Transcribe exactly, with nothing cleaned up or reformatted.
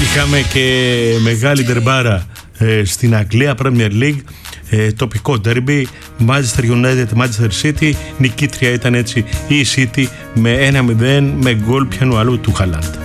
Είχαμε και μεγάλη ντερμπάρα ε, στην Αγγλία, Premier League, ε, τοπικό ντέρμπι, Manchester United, Manchester City. Νικήτρια ήταν έτσι η City με ένα μηδέν με γκολ πιανού αλλού του Χάλαντ.